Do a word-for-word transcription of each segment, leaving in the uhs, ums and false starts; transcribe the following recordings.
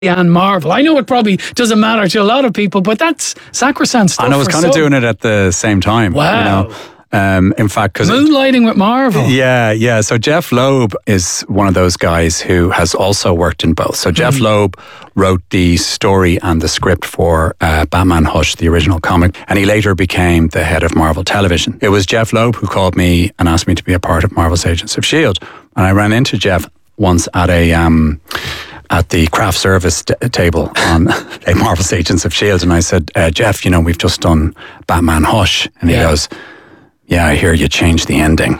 and Marvel. I know it probably doesn't matter to a lot of people, but that's sacrosanct stuff. And I was kind of doing it at the same time. Wow. You know? Um, in fact, because moonlighting with Marvel. Yeah, yeah. So Jeff Loeb is one of those guys who has also worked in both. So Jeff mm. Loeb wrote the story and the script for uh, Batman Hush, the original comic, and he later became the head of Marvel Television. It was Jeff Loeb who called me and asked me to be a part of Marvel's Agents of S H I E L D. And I ran into Jeff once at a... Um, at the craft service t- table on a Marvel's Agents of S H I E L D, and I said, uh, Jeff, you know, we've just done Batman Hush. And he yeah. goes, yeah, I hear you changed the ending.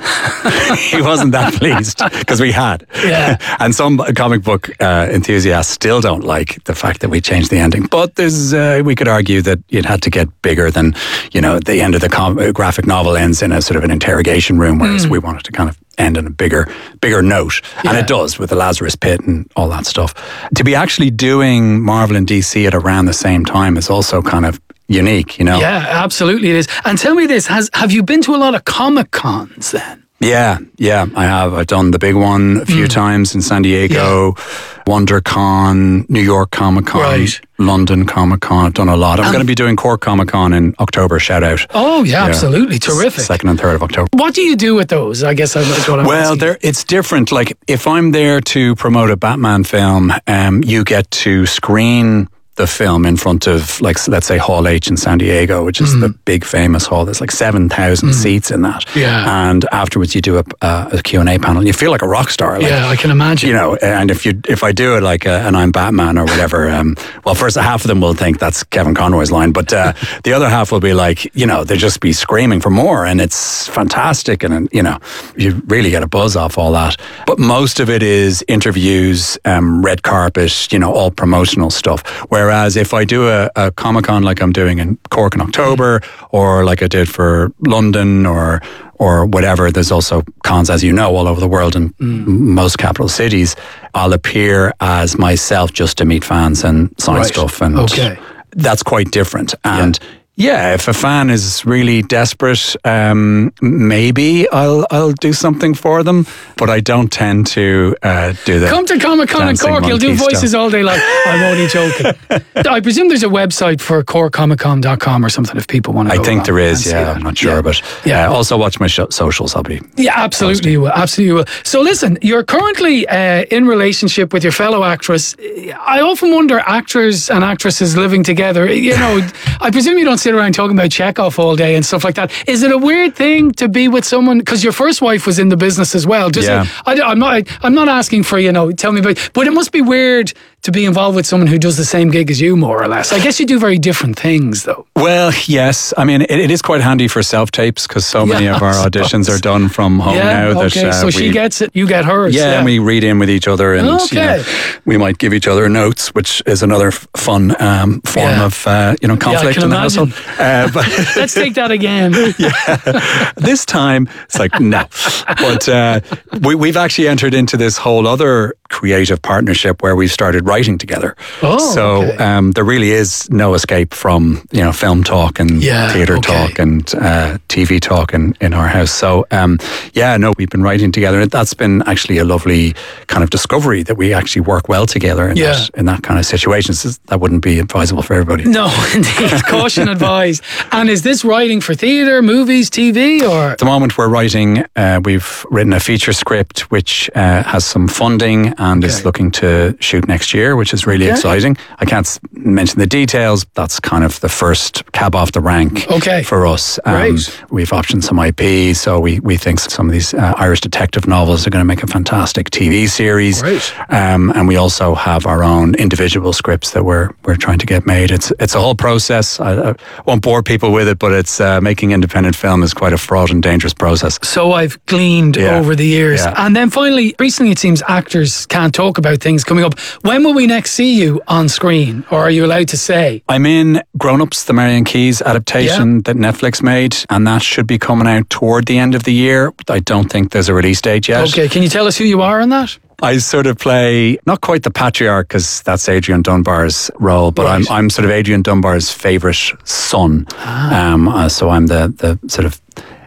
He wasn't that pleased because we had. Yeah. And some comic book uh, enthusiasts still don't like the fact that we changed the ending. But there's, uh, we could argue that it had to get bigger than, you know, the end of the com- graphic novel ends in a sort of an interrogation room, whereas mm. we wanted to kind of end on a bigger, bigger note. Yeah. And it does with the Lazarus Pit and all that stuff. To be actually doing Marvel and D C at around the same time is also kind of unique, you know? Yeah, absolutely it is. And tell me this, has have you been to a lot of Comic Cons then? Yeah, yeah, I have. I've done the big one a few mm. times in San Diego, yeah. WonderCon, New York Comic Con, right. London Comic Con. I've done a lot. I'm um, going to be doing Cork Comic Con in October, shout out. Oh, yeah, yeah, absolutely. Terrific. Second and third of October. What do you do with those? I guess that's what I'm Well, there, it's different. Like, if I'm there to promote a Batman film, um, you get to screen the film in front of, like, let's say Hall H in San Diego, which is mm. the big famous hall. There's like seven thousand mm. seats in that. Yeah. And afterwards you do a, uh, a Q and A panel. You feel like a rock star. Like, yeah, I can imagine. You know, and if you if I do it like, a, and I'm Batman or whatever, um, well, first half of them will think that's Kevin Conroy's line, but uh, the other half will be like, you know, they'll just be screaming for more, and it's fantastic, and, you know, you really get a buzz off all that. But most of it is interviews, um, red carpet, you know, all promotional stuff. Whereas if I do a, a Comic-Con like I'm doing in Cork in October, or like I did for London or or whatever, there's also cons, as you know, all over the world in mm. most capital cities. I'll appear as myself just to meet fans and sign right. stuff, and okay. that's quite different. And yeah. Yeah, if a fan is really desperate, um, maybe I'll I'll do something for them, but I don't tend to uh, do that. Come to Comic Con in Cork, you'll do voices stuff. all day long. I'm only joking. I presume there's a website for cork comic con dot com or something if people want to go I think there is, yeah, I'm not sure, yeah. but yeah. Uh, also watch my sh- socials, I'll be Yeah, absolutely you will, absolutely you will. So listen, you're currently uh, in relationship with your fellow actress. I often wonder, actors and actresses living together, you know, I presume you don't sit around talking about Chekhov all day and stuff like that. Is it a weird thing to be with someone, because your first wife was in the business as well? Does yeah. it, I, I'm not. I'm not asking for, you know, tell me about. But it must be weird to be involved with someone who does the same gig as you, more or less. I guess you do very different things, though. Well, yes. I mean, it, it is quite handy for self-tapes, because so many yeah, of our auditions are done from home yeah, now. That, okay, uh, so we, she gets it, you get hers. Yeah, yeah, and we read in with each other, and okay. you know, we might give each other notes, which is another f- fun um, form yeah. of uh, you know conflict yeah, in the household. Uh, but let's take that again. yeah, this time it's like no, but uh, we, we've actually entered into this whole other creative partnership where we've started writing together. Oh, so okay. um, there really is no escape from, you know, film talk and yeah, theatre okay. talk and uh, T V talk in, in our house. So um, yeah, no, we've been writing together. That's been actually a lovely kind of discovery that we actually work well together in, yeah. that, in that kind of situation. So that wouldn't be advisable for everybody. No, indeed. Caution advised. And is this writing for theatre, movies, T V, or? At the moment we're writing, uh, we've written a feature script which uh, has some funding and okay. is looking to shoot next year, which is really okay. exciting. I can't s- mention the details. That's kind of the first cab off the rank okay. for us. Um, right. We've optioned some I P, so we, we think some of these uh, Irish detective novels are going to make a fantastic T V series. Right. Um, and we also have our own individual scripts that we're we're trying to get made. It's it's a whole process. I, I won't bore people with it, but it's uh, making independent film is quite a fraught and dangerous process. So I've gleaned yeah. over the years. Yeah. And then finally, recently it seems actors can't talk about things coming up. When will we next see you on screen, or are you allowed to say? I'm in Grown Ups, the Marion Keyes adaptation yeah. that Netflix made, and that should be coming out toward the end of the year. I don't think there's a release date yet. Okay, can you tell us who you are in that? I sort of play, not quite the patriarch, because that's Adrian Dunbar's role, but right. I'm I'm sort of Adrian Dunbar's favourite son. Ah. Um, uh, so I'm the, the sort of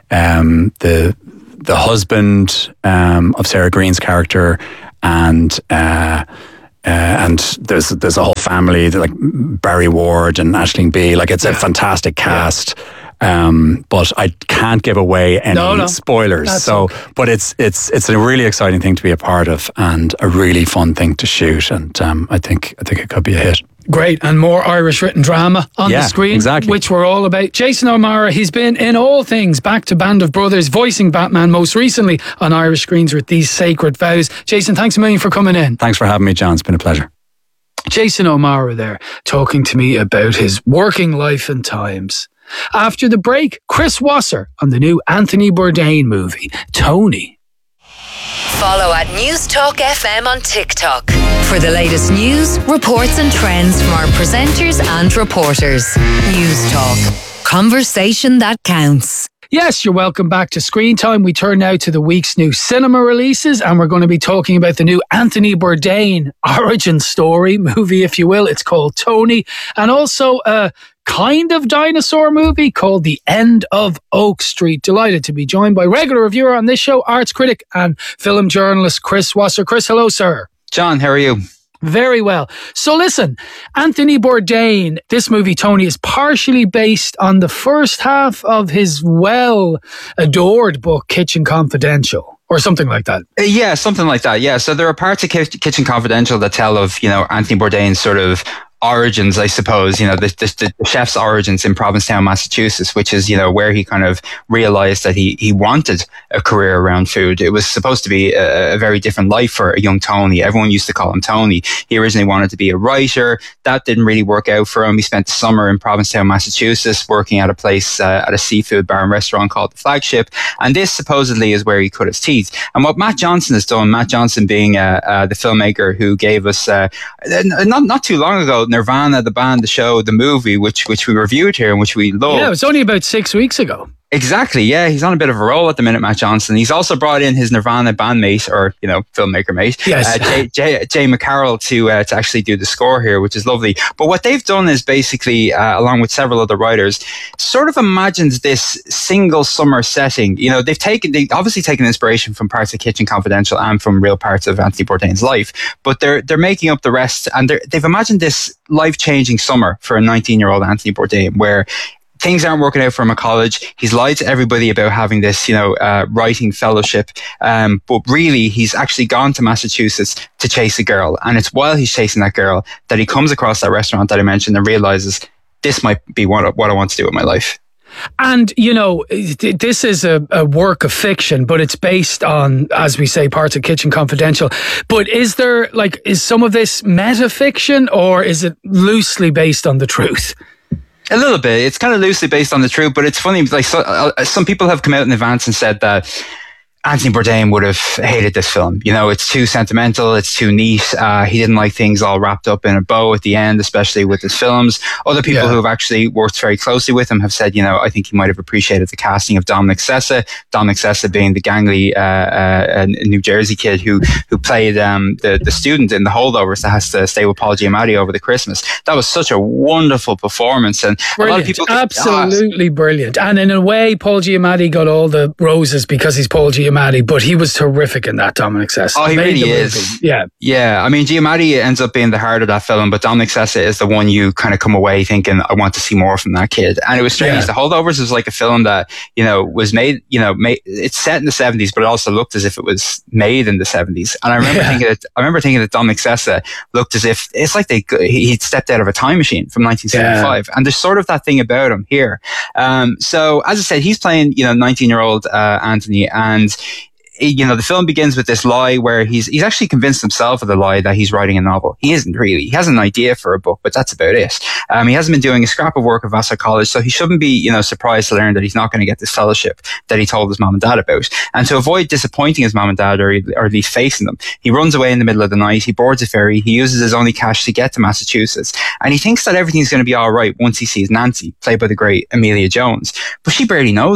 um, the the husband um, of Sarah Green's character, and uh, Uh, and there's there's a whole family, like Barry Ward and Aisling Bea. Like it's yeah. a fantastic cast. Yeah. Um, but I can't give away any no, no. spoilers. That's so, okay. but it's it's it's a really exciting thing to be a part of, and a really fun thing to shoot. And um, I think I think it could be a hit. Great, and more Irish written drama on yeah, the screen, exactly. which we're all about. Jason O'Mara, he's been in all things, back to Band of Brothers, voicing Batman most recently on Irish screens with These Sacred Vows. Jason, thanks a million for coming in. Thanks for having me, John. It's been a pleasure. Jason O'Mara there, talking to me about his working life and times. After the break, Chris Wasser on the new Anthony Bourdain movie, Tony. Follow at News Talk F M on TikTok for the latest news, reports and trends from our presenters and reporters. News Talk. Conversation that counts. Yes, you're welcome back to Screen Time. We turn now to the week's new cinema releases, and we're going to be talking about the new Anthony Bourdain origin story movie, if you will. It's called Tony, and also a kind of dinosaur movie called The End of Oak Street. Delighted to be joined by regular reviewer on this show, arts critic and film journalist Chris Wasser. Chris, hello, sir. John, how are you? Very well. So listen, Anthony Bourdain, this movie, Tony, is partially based on the first half of his well-adored book, Kitchen Confidential, or something like that. Uh, yeah, something like that, yeah. So there are parts of Kitchen Confidential that tell of, you know, Anthony Bourdain's sort of origins, I suppose, you know, the, the, the chef's origins in Provincetown, Massachusetts, which is, you know, where he kind of realized that he, he wanted a career around food. It was supposed to be a, a very different life for a young Tony. Everyone used to call him Tony. He originally wanted to be a writer. That didn't really work out for him. He spent the summer in Provincetown, Massachusetts, working at a place, uh, at a seafood bar and restaurant called The Flagship. And this supposedly is where he cut his teeth. And what Matt Johnson has done, Matt Johnson being uh, uh, the filmmaker who gave us, uh, not, not too long ago, Nirvana, the band, the show, the movie, which which we reviewed here and which we love. Yeah, it was only about six weeks ago. Exactly, yeah. He's on a bit of a roll at the minute, Matt Johnson. He's also brought in his Nirvana bandmate, or, you know, filmmaker mate, yes. uh, Jay, Jay, Jay McCarroll, to uh, to actually do the score here, which is lovely. But what they've done is basically, uh, along with several other writers, sort of imagines this single summer setting. You know, they've taken, they obviously taken inspiration from parts of Kitchen Confidential and from real parts of Anthony Bourdain's life, but they're they're making up the rest, and they've imagined this life-changing summer for a nineteen-year-old Anthony Bourdain, where things aren't working out for him at college. He's lied to everybody about having this, you know, uh, writing fellowship. Um, but really, he's actually gone to Massachusetts to chase a girl. And it's while he's chasing that girl that he comes across that restaurant that I mentioned and realizes this might be what, what I want to do with my life. And, you know, this is a, a work of fiction, but it's based on, as we say, parts of Kitchen Confidential. But is there, like, is some of this metafiction, or is it loosely based on the truth? A little bit. It's kind of loosely based on the truth, but it's funny. Like so, uh, some people have come out in advance and said that Anthony Bourdain would have hated this film. You know, it's too sentimental, it's too neat. Uh, he didn't like things all wrapped up in a bow at the end, especially with his films. Other people yeah. who have actually worked very closely with him have said, you know, I think he might have appreciated the casting of Dominic Sessa. Dominic Sessa being the gangly uh, uh, New Jersey kid who who played um, the the student in The Holdovers that has to stay with Paul Giamatti over the Christmas. That was such a wonderful performance, and brilliant. A lot of people, absolutely oh, brilliant. And in a way, Paul Giamatti got all the roses because he's Paul Giamatti. But he was terrific in that, Dominic Sessa. Oh, he really is. Yeah. Yeah. I mean, Giamatti ends up being the heart of that film, but Dominic Sessa is the one you kind of come away thinking, I want to see more from that kid. And it was strange. Yeah. The Holdovers was like a film that, you know, was made, you know, made, it's set in the seventies, but it also looked as if it was made in the seventies. And I remember yeah. thinking that, I remember thinking that Dominic Sessa looked as if, it's like they, he'd stepped out of a time machine from nineteen seventy-five. Yeah. And there's sort of that thing about him here. Um, so as I said, he's playing, you know, nineteen year old, uh, Anthony, and you know, the film begins with this lie where he's he's actually convinced himself of the lie that he's writing a novel. He isn't really. He has an idea for a book, but that's about it. Um, he hasn't been doing a scrap of work at Vassar College, so he shouldn't be, you know, surprised to learn that he's not going to get this fellowship that he told his mom and dad about. And to avoid disappointing his mom and dad, or, or at least facing them, he runs away in the middle of the night. He boards a ferry. He uses his only cash to get to Massachusetts, and he thinks that everything's going to be all right once he sees Nancy, played by the great Emilia Jones. But she barely knows him.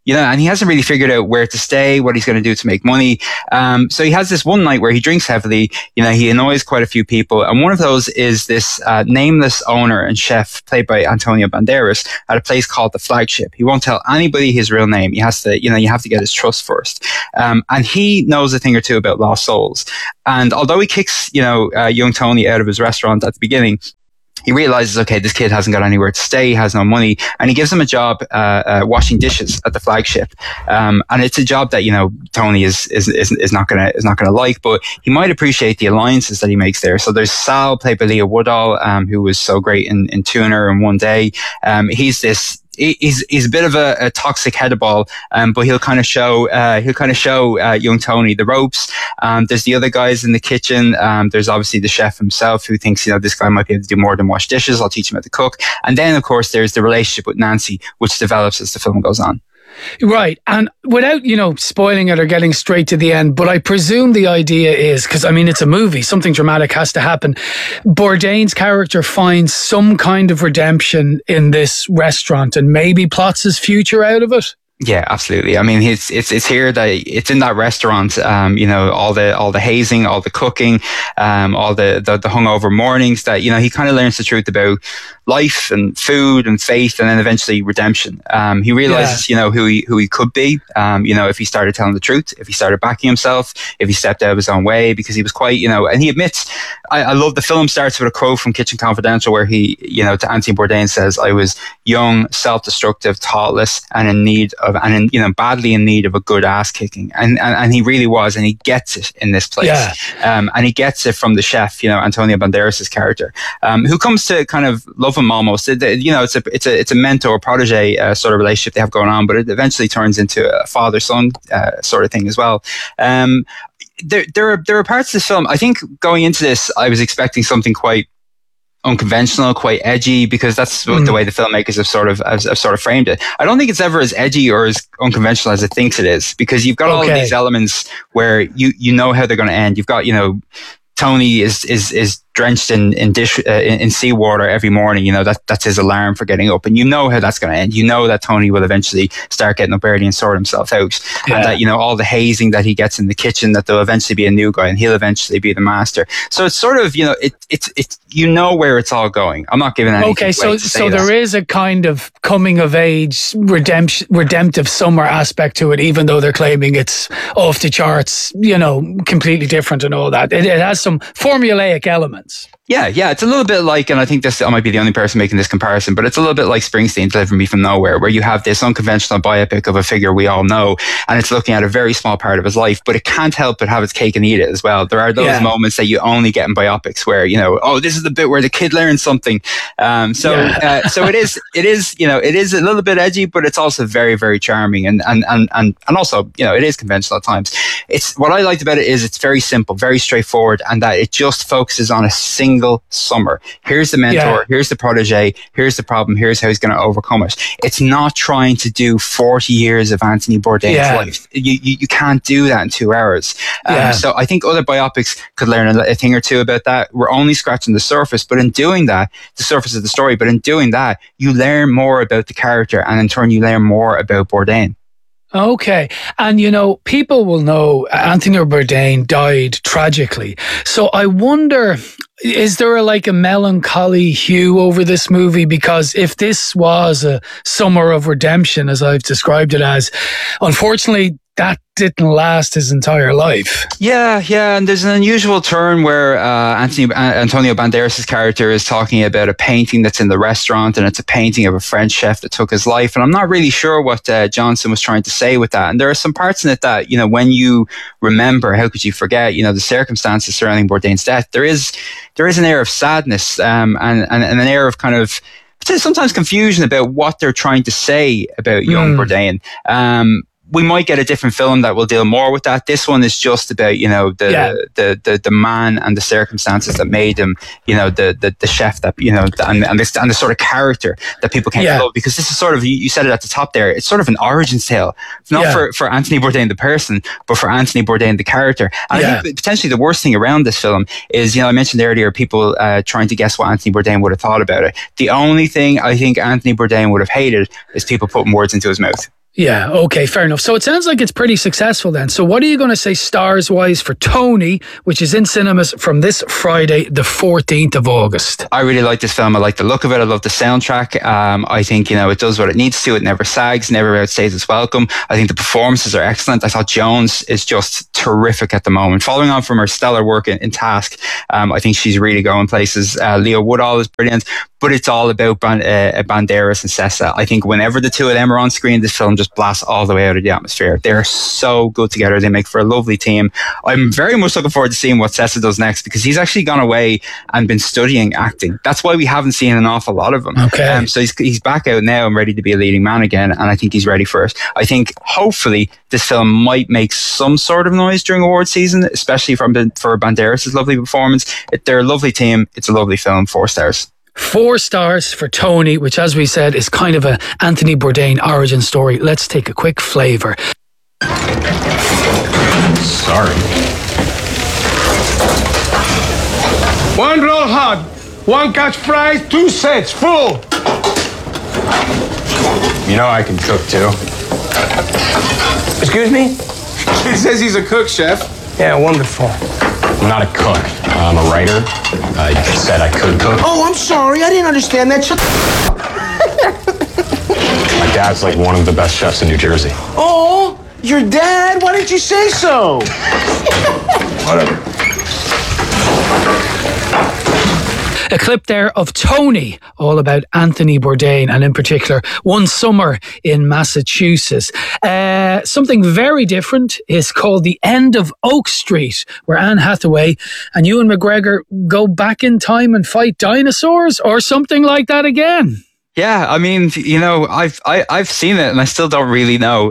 You know, and he hasn't really figured out where to stay, what he's going to do to make money. Um, so he has this one night where he drinks heavily. You know, he annoys quite a few people. And one of those is this uh, nameless owner and chef played by Antonio Banderas at a place called The Flagship. He won't tell anybody his real name. He has to, you know, you have to get his trust first. Um, and he knows a thing or two about lost souls. And although he kicks, you know, uh, young Tony out of his restaurant at the beginning, he realizes, okay, this kid hasn't got anywhere to stay, has no money, and he gives him a job uh, uh, washing dishes at the Flagship. Um, and it's a job that, you know, Tony is is is, is not gonna is not gonna like, but he might appreciate the alliances that he makes there. So there's Sal, played by Leah Woodall, um, who was so great in, in Tuna and One Day. Um, he's this. He's he's a bit of a, a toxic headball, um, but he'll kind of show uh, he'll kind of show uh, young Tony the ropes. Um, there's the other guys in the kitchen. Um, there's obviously the chef himself who thinks, you know, this guy might be able to do more than wash dishes. I'll teach him how to cook. And then of course there's the relationship with Nancy, which develops as the film goes on. Right. And without, you know, spoiling it or getting straight to the end, but I presume the idea is, because I mean, it's a movie, something dramatic has to happen. Bourdain's character finds some kind of redemption in this restaurant and maybe plots his future out of it. Yeah, absolutely. I mean, it's it's it's here that it's in that restaurant. Um, you know, all the all the hazing, all the cooking, um, all the the, the hungover mornings. That, you know, he kind of learns the truth about life and food and faith, and then eventually redemption. Um, he realizes, yeah. you know, who he who he could be. Um, you know, if he started telling the truth, if he started backing himself, if he stepped out of his own way, because he was quite, you know, and he admits. I, I love the film starts with a quote from Kitchen Confidential where he, you know, to Anthony Bourdain says, "I was young, self-destructive, thoughtless, and in need of, and in, you know, badly in need of a good ass kicking." And, and and he really was, and he gets it in this place. Yeah. Um, and he gets it from the chef, you know, Antonio Banderas' character, um, who comes to kind of love him almost. It, you know, it's a it's a it's a mentor protege uh, sort of relationship they have going on, but it eventually turns into a father son uh, sort of thing as well. Um, there there are there are parts of this film. I think going into this, I was expecting something quite unconventional, quite edgy, because that's mm. the way the filmmakers have sort of have, have sort of framed it. I don't think it's ever as edgy or as unconventional as it thinks it is, because you've got okay. all of these elements where you you know how they're going to end. You've got, you know, Tony is is is drenched in in dish uh, in, in seawater every morning. You know, that that's his alarm for getting up, and you know how that's going to end. You know that Tony will eventually start getting up early and sort himself out, yeah. and that, you know, all the hazing that he gets in the kitchen, that there'll eventually be a new guy and he'll eventually be the master. So it's sort of, you know, it it's it's you know where it's all going. I'm not giving anything okay. So away to so say there that. is a kind of coming of age redemption redemptive summer aspect to it, even though they're claiming it's off the charts, you know, completely different and all that. It, it has some formulaic elements. Yeah, yeah, it's a little bit like, and I think this, I might be the only person making this comparison, but it's a little bit like Springsteen, Deliver Me From Nowhere, where you have this unconventional biopic of a figure we all know, and it's looking at a very small part of his life, but it can't help but have its cake and eat it as well. There are those yeah. moments that you only get in biopics where, you know, oh, this is the bit where the kid learns something. Um, so, yeah. uh, so it is, it is, you know, it is a little bit edgy, but it's also very, very charming, and and and and and also, you know, it is conventional at times. It's what I liked about it is it's very simple, very straightforward, and that it just focuses on a single summer. Here's the mentor, yeah. here's the protege, here's the problem, here's how he's going to overcome it. It's not trying to do forty years of Anthony Bourdain's yeah. life. You, you you can't do that in two hours. Um, yeah. So I think other biopics could learn a, a thing or two about that. We're only scratching the surface, but in doing that, the surface of the story, but in doing that, you learn more about the character, and in turn you learn more about Bourdain. Okay. And, you know, people will know Anthony Bourdain died tragically. So I wonder, is there a, like a melancholy hue over this movie? Because if this was a summer of redemption, as I've described it as, unfortunately, that didn't last his entire life. Yeah, yeah, and there's an unusual turn where uh, Anthony, uh, Antonio Banderas' character is talking about a painting that's in the restaurant, and it's a painting of a French chef that took his life. And I'm not really sure what uh, Johnson was trying to say with that. And there are some parts in it that, you know, when you remember, how could you forget, you know, the circumstances surrounding Bourdain's death, there is there is an air of sadness um, and, and, and an air of kind of sometimes confusion about what they're trying to say about young mm. Bourdain. Um, we might get a different film that will deal more with that. This one is just about, you know, the, yeah. the, the, the man and the circumstances that made him, you know, the, the, the chef that, you know, and, and this, and the sort of character that people came yeah. to love, because this is sort of, you said it at the top there, it's sort of an origin tale, not yeah. for, for Anthony Bourdain, the person, but for Anthony Bourdain, the character. And yeah. I think potentially the worst thing around this film is, you know, I mentioned earlier, people uh, trying to guess what Anthony Bourdain would have thought about it. The only thing I think Anthony Bourdain would have hated is people putting words into his mouth. Yeah, okay, fair enough. So it sounds like it's pretty successful then. So what are you going to say stars-wise for Tony, which is in cinemas from this Friday, the fourteenth of August? I really like this film. I like the look of it. I love the soundtrack. Um, I think, you know, it does what it needs to. It never sags, never outstays its welcome. I think the performances are excellent. I thought Jones is just terrific at the moment. Following on from her stellar work in, in Task, um, I think she's really going places. Uh, Leo Woodall is brilliant. But it's all about Ban- uh, Banderas and Sessa. I think whenever the two of them are on screen, this film just blasts all the way out of the atmosphere. They're so good together. They make for a lovely team. I'm very much looking forward to seeing what Sessa does next, because he's actually gone away and been studying acting. That's why we haven't seen an awful lot of him. Okay. Um, so he's, he's back out now and ready to be a leading man again, and I think he's ready for it. I think hopefully this film might make some sort of noise during award season, especially from for Banderas' lovely performance. It, they're a lovely team. It's a lovely film. Four stars. Four stars for Tony, which, as we said, is kind of a Anthony Bourdain origin story. Let's take a quick flavour. Sorry. One roll hot, one catch fries, two sets, full. You know I can cook too. Excuse me? He says he's a cook, chef. Yeah, wonderful. I'm not a cook. I'm a writer. I said I could cook. Oh, I'm sorry. I didn't understand that. My dad's like one of the best chefs in New Jersey. Oh, your dad? Why didn't you say so? Whatever. A clip there of Tony, all about Anthony Bourdain, and in particular One Summer in Massachusetts. Uh, something very different is called The End of Oak Street, where Anne Hathaway and Ewan McGregor go back in time and fight dinosaurs, or something like that again. Yeah, I mean, you know, I've I, I've seen it and I still don't really know,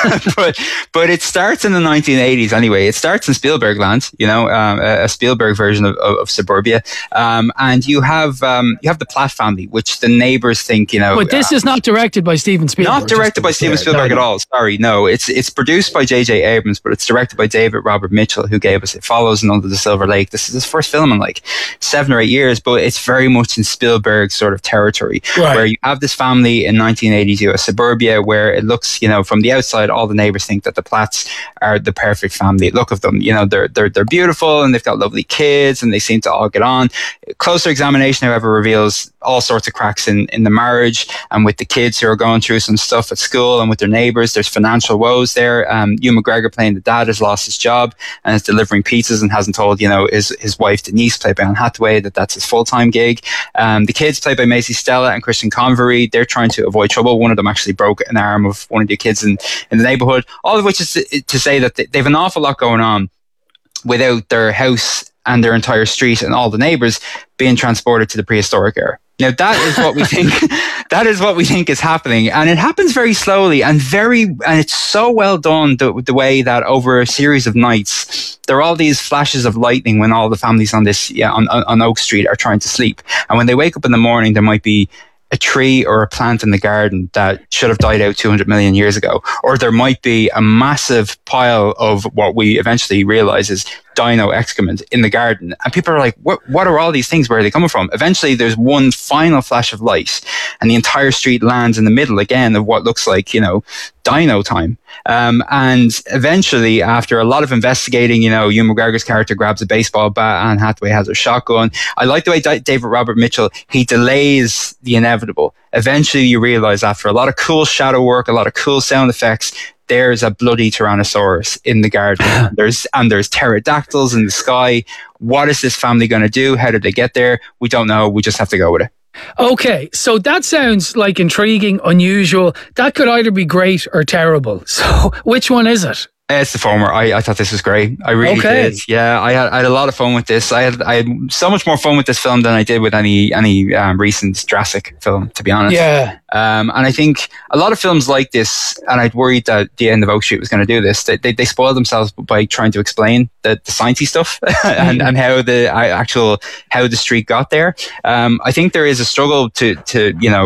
but but it starts in the nineteen eighties anyway. It starts in Spielberg land, you know, um, a, a Spielberg version of, of, of Suburbia, um, and you have um, you have the Platt family, which the neighbors think, you know. But this uh, is not directed by Steven Spielberg. Not directed by Steven Spielberg at all. Sorry, no, it's it's produced by J J Abrams, but it's directed by David Robert Mitchell, who gave us It Follows and Under the Silver Lake. This is his first film in like seven or eight years, but it's very much in Spielberg sort of territory, right, where you have this family in nineteen eighties U S suburbia where it looks, you know, from the outside, all the neighbors think that the Platts are the perfect family. Look of them, you know, they're they're they're beautiful and they've got lovely kids and they seem to all get on. Closer examination, however, reveals all sorts of cracks in, in the marriage and with the kids who are going through some stuff at school and with their neighbors. There's financial woes there. Um, Ewan McGregor, playing the dad, has lost his job and is delivering pizzas and hasn't told, you know, his, his wife Denise, played by Anne Hathaway, that that's his full-time gig. Um, the kids, played by Macy Stella and Christian Convery, they're trying to avoid trouble. One of them actually broke an arm of one of the kids in, in the neighborhood. All of which is to, to say that they, they've an awful lot going on without their house and their entire street and all the neighbors being transported to the prehistoric era. Now that is what we think. That is what we think is happening, and it happens very slowly and very, and it's so well done. The, the way that over a series of nights, there are all these flashes of lightning when all the families on this, yeah, on, on Oak Street are trying to sleep, and when they wake up in the morning, there might be a tree or a plant in the garden that should have died out two hundred million years ago, or there might be a massive pile of what we eventually realize is dino excrement in the garden, and people are like, what what are all these things, where are they coming from? Eventually there's one final flash of light and the entire street lands in the middle again of what looks like, you know, dino time. Um, and eventually, after a lot of investigating, you know, Ewan McGregor's character grabs a baseball bat, Anne Hathaway has her shotgun. I like the way D- David Robert Mitchell, he delays the inevitable. Eventually you realize, after a lot of cool shadow work, a lot of cool sound effects, there's a bloody Tyrannosaurus in the garden. There's and there's pterodactyls in the sky. What is this family going to do? How did they get there? We don't know. We just have to go with it. Okay, so that sounds like intriguing, unusual. That could either be great or terrible. So which one is it? It's the former. I, I thought this was great. I really okay. did. Yeah, I had I had a lot of fun with this. I had I had so much more fun with this film than I did with any any um, recent Jurassic film, to be honest. Yeah. Um, and I think a lot of films like this, and I'd worried that The End of Oak Street was going to do this. They they, they spoiled themselves by trying to explain the, the sciencey stuff and, and how the actual how the street got there. Um, I think there is a struggle to to you know.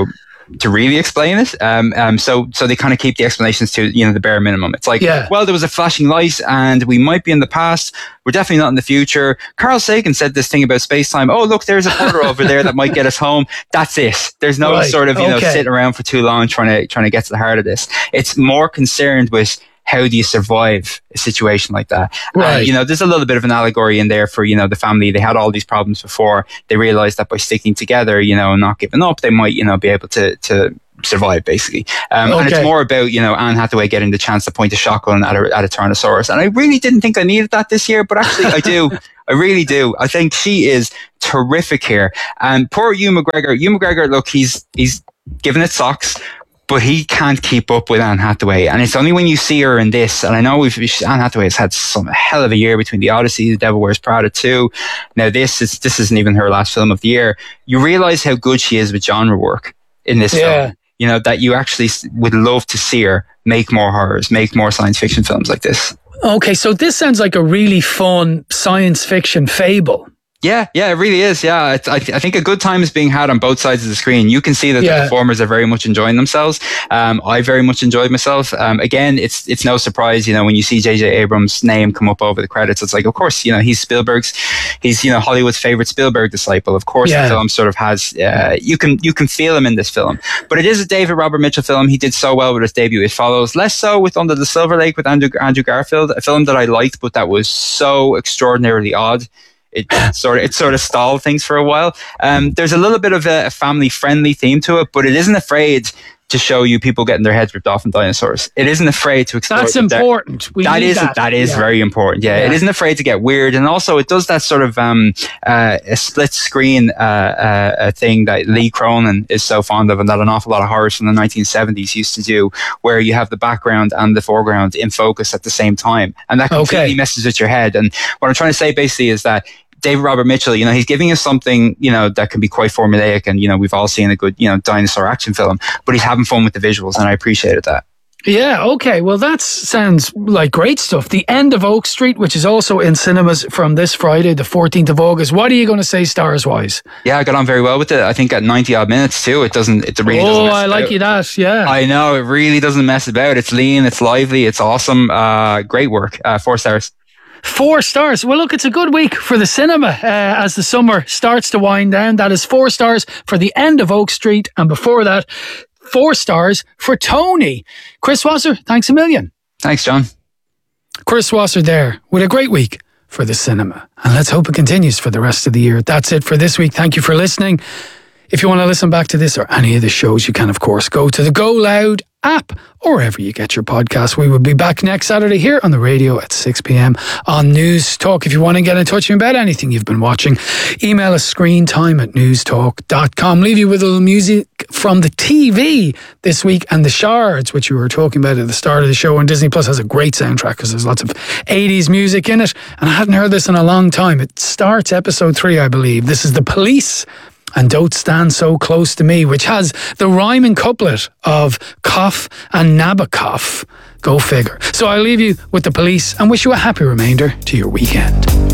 to really explain it. Um, um, so so they kind of keep the explanations to, you know, the bare minimum. It's like, Yeah. well, there was a flashing light and we might be in the past. We're definitely not in the future. Carl Sagan said this thing about space time. Oh, look, there's a portal over there that might get us home. That's it. There's no Right. sort of, you know, Okay. sitting around for too long trying to trying to get to the heart of this. It's more concerned with how do you survive a situation like that? Right. And, you know, there's a little bit of an allegory in there for, you know, the family. They had all these problems before. They realized that by sticking together, you know, and not giving up, they might, you know, be able to, to survive, basically. Um, And Okay. it's more about, you know, Anne Hathaway getting the chance to point a shotgun at a, at a Tyrannosaurus. And I really didn't think I needed that this year, but actually I do. I really do. I think she is terrific here. And poor Hugh McGregor. Hugh McGregor, look, he's, he's giving it socks, but he can't keep up with Anne Hathaway. And it's only when you see her in this, and I know we've, Anne Hathaway has had some hell of a year between The Odyssey, The Devil Wears Prada two. Now this is, this isn't even her last film of the year. You realize how good she is with genre work in this Yeah. film. You know, that you actually s- would love to see her make more horrors, make more science fiction films like this. Okay, so this sounds like a really fun science fiction fable. Yeah, yeah, it really is. Yeah, it's, I, th- I think a good time is being had on both sides of the screen. You can see that Yeah. the performers are very much enjoying themselves. Um, I very much enjoyed myself. Um, again, it's it's no surprise, you know, when you see J J Abrams' name come up over the credits, it's like, of course, you know, he's Spielberg's, he's, you know, Hollywood's favorite Spielberg disciple. Of course, Yeah. the film sort of has, uh, you can you can feel him in this film. But it is a David Robert Mitchell film. He did so well with his debut. It follows less so with Under the Silver Lake with Andrew Andrew Garfield, a film that I liked, but that was so extraordinarily odd. It sort of it sort of stalled things for a while. Um, there's a little bit of a, a family friendly theme to it, but it isn't afraid to show you people getting their heads ripped off in dinosaurs. It isn't afraid to explore. That's the dar- important. We that need is that. that is Yeah. very important. Yeah, Yeah. it isn't afraid to get weird, and also it does that sort of um, uh, a split screen uh, uh, a thing that Lee Cronin is so fond of, and that an awful lot of horrors from the nineteen seventies used to do, where you have the background and the foreground in focus at the same time, and that completely Okay. messes with your head. And what I'm trying to say basically is that David Robert Mitchell, you know, he's giving us something, you know, that can be quite formulaic, and, you know, we've all seen a good, you know, dinosaur action film, but he's having fun with the visuals, and I appreciated that. Yeah, okay. Well, that sounds like great stuff. The End of Oak Street, which is also in cinemas from this Friday, the fourteenth of August. What are you going to say stars-wise? Yeah, I got on very well with it. I think at ninety odd minutes too, it doesn't, it really doesn't Oh, mess I like about. you that, yeah. I know, it really doesn't mess about. It's lean, it's lively, it's awesome. Uh, great work. Uh, four stars. Four stars. Well, look, it's a good week for the cinema uh, as the summer starts to wind down. That is four stars for The End of Oak Street. And before that, four stars for Tony. Chris Wasser, thanks a million. Thanks, John. Chris Wasser there with a great week for the cinema. And let's hope it continues for the rest of the year. That's it for this week. Thank you for listening. If you want to listen back to this or any of the shows, you can, of course, go to the Go Loud app or wherever you get your podcast. We will be back next Saturday here on the radio at six p.m. on News Talk. If you want to get in touch with me about anything you've been watching, email us screentime at newstalk dot com. Leave you with a little music from the T V this week and The Shards, which we were talking about at the start of the show. And Disney Plus has a great soundtrack because there's lots of eighties music in it. And I hadn't heard this in a long time. It starts episode three, I believe. This is The Police and Don't Stand So Close to Me, which has the rhyming couplet of cough and Nabokov. Go figure. So I'll leave you with The Police and wish you a happy remainder to your weekend.